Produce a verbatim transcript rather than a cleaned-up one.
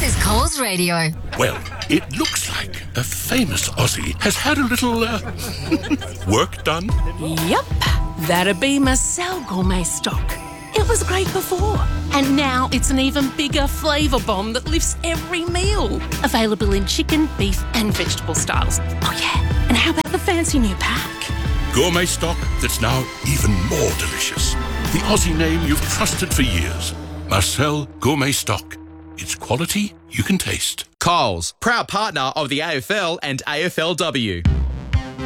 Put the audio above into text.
is Coles Radio. Well, it looks like a famous Aussie has had a little uh, work done. Yep, that'd be Marcel Gourmet Stock. It was great before, and now it's an even bigger flavour bomb that lifts every meal. Available in chicken, beef and vegetable styles. Oh yeah, and how about the fancy new pack? Gourmet stock that's now even more delicious. The Aussie name you've trusted for years. Marcel Gourmet Stock. It's quality you can taste. Coles, proud partner of the A F L and A F L W.